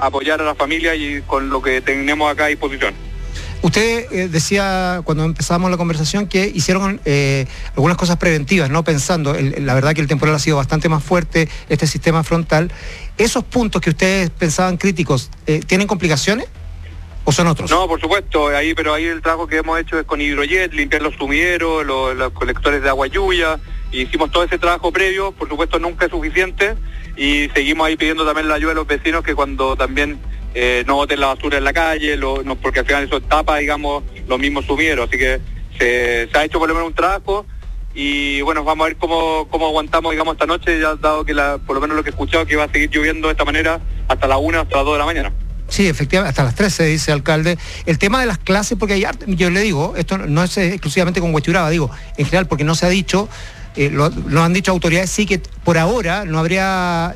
apoyar a la familia y con lo que tenemos acá a disposición. Usted decía cuando empezamos la conversación que hicieron algunas cosas preventivas, ¿no? Pensando, la verdad que el temporal ha sido bastante más fuerte, este sistema frontal. ¿Esos puntos que ustedes pensaban críticos, tienen complicaciones o son otros? No, por supuesto, pero ahí el trabajo que hemos hecho es con hidrojet, limpiar los sumideros, los colectores de agua lluvia, hicimos todo ese trabajo previo, por supuesto nunca es suficiente, y seguimos ahí pidiendo también la ayuda de los vecinos que cuando también no boten la basura en la calle, porque al final eso tapa, digamos, los mismos sumideros, así que se ha hecho por lo menos un trabajo, y bueno, vamos a ver cómo aguantamos, digamos, esta noche, ya dado que por lo menos lo que he escuchado, que va a seguir lloviendo de esta manera hasta la 1, hasta las 2 de la mañana. Sí, efectivamente, hasta las 13, dice el alcalde. El tema de las clases, porque yo le digo, esto no es exclusivamente con Huechuraba, digo, en general, porque no se ha dicho, lo han dicho autoridades, sí que por ahora no habría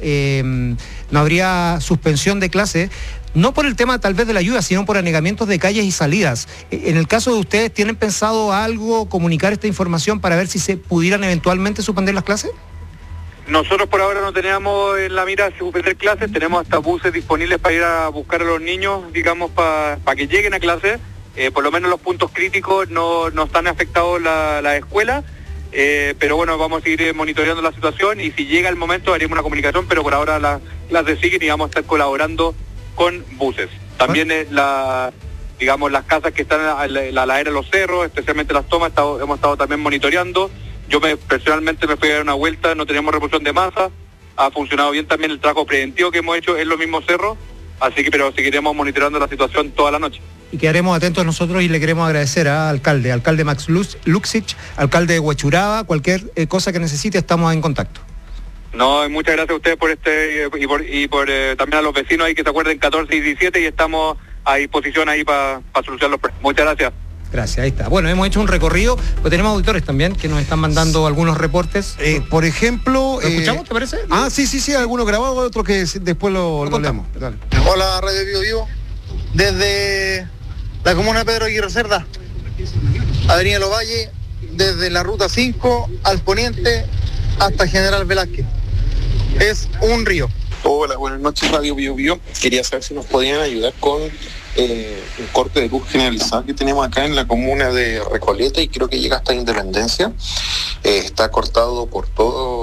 suspensión de clases, no por el tema tal vez de la lluvia, sino por anegamientos de calles y salidas. En el caso de ustedes, ¿tienen pensado algo, comunicar esta información para ver si se pudieran eventualmente suspender las clases? Nosotros por ahora no teníamos en la mira suspender clases, tenemos hasta buses disponibles para ir a buscar a los niños, digamos, para que lleguen a clase. Por lo menos los puntos críticos no están afectados la escuela, pero bueno, vamos a seguir monitoreando la situación y si llega el momento haríamos una comunicación, pero por ahora las clases siguen y vamos a estar colaborando con buses. También digamos, las casas que están a la ladera de los cerros, especialmente las tomas, hemos estado también monitoreando. Yo personalmente me fui a dar una vuelta, no teníamos reposición de masa, ha funcionado bien también el trabajo preventivo que hemos hecho en los mismos cerros, pero seguiremos monitoreando la situación toda la noche. Y quedaremos atentos nosotros y le queremos agradecer al alcalde Max Luksic, alcalde de Huechuraba, cualquier cosa que necesite, estamos en contacto. No, muchas gracias a ustedes por y por también a los vecinos ahí que se acuerden 14 y 17 y estamos a disposición ahí para solucionar los problemas. Muchas gracias. Gracias, ahí está. Bueno, hemos hecho un recorrido, pues tenemos auditores también que nos están mandando algunos reportes. Por ejemplo... ¿Lo escuchamos, te parece? Sí, algunos grabados, otros que después lo leemos. Dale. Hola, Radio Bio Vivo. Desde la comuna de Pedro Aguirre Cerda, Avenida Los Valles, desde la ruta 5 al poniente hasta General Velázquez. Es un río. Hola, buenas noches, Radio Bio Bio. Quería saber si nos podían ayudar con un corte de luz generalizado que tenemos acá en la comuna de Recoleta y creo que llega hasta Independencia. Está cortado por todo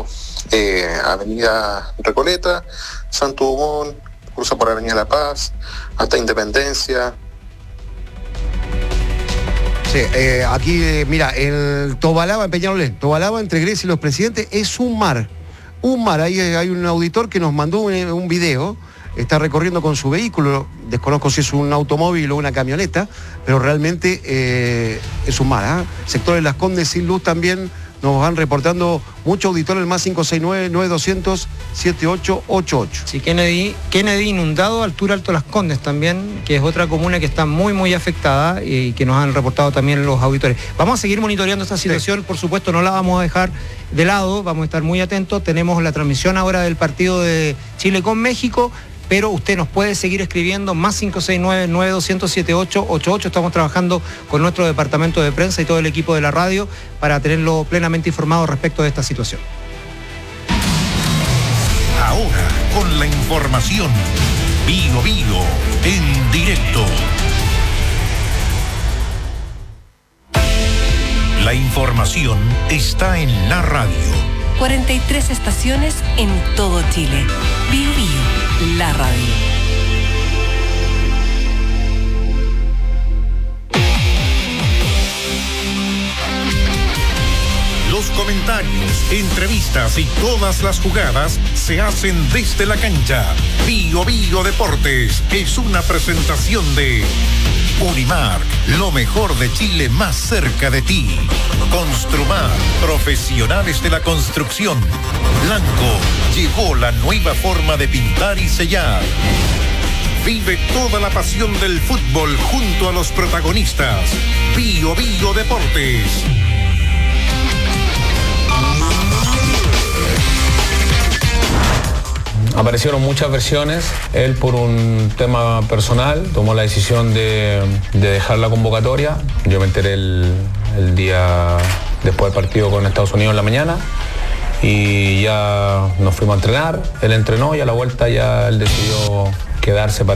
Avenida Recoleta, Santo Dumont, cruza por Avenida La Paz, hasta Independencia. Sí, aquí, mira, el Tobalaba en Peñalolén, Tobalaba entre Grecia y los Presidentes es un mar. Ahí hay un auditor que nos mandó un video, está recorriendo con su vehículo, desconozco si es un automóvil o una camioneta, pero realmente es un mar. Sectores Las Condes sin luz también nos van reportando muchos auditores, el más 569-9200-7888. Sí, Kennedy inundado, altura Alto Las Condes también, que es otra comuna que está muy, muy afectada y que nos han reportado también los auditores. Vamos a seguir monitoreando esta situación, por supuesto, no la vamos a dejar de lado, vamos a estar muy atentos. Tenemos la transmisión ahora del partido de Chile con México, pero usted nos puede seguir escribiendo, más 569-9200-7888. Estamos trabajando con nuestro departamento de prensa y todo el equipo de la radio para tenerlo plenamente informado respecto de esta situación. Ahora, con la información, Bio Bio en directo. La información está en la radio. 43 estaciones en todo Chile. Bio Bio, la radio. Los comentarios, entrevistas y todas las jugadas se hacen desde la cancha. Bio Bio Deportes es una presentación de Unimark, lo mejor de Chile más cerca de ti. Construmar, profesionales de la construcción. Blanco llegó la nueva forma de pintar y sellar. Vive toda la pasión del fútbol junto a los protagonistas. Bio Bio Deportes. Aparecieron muchas versiones. Él, por un tema personal, tomó la decisión de dejar la convocatoria. Yo me enteré el día después del partido con Estados Unidos en la mañana y ya nos fuimos a entrenar. Él entrenó y a la vuelta ya él decidió quedarse para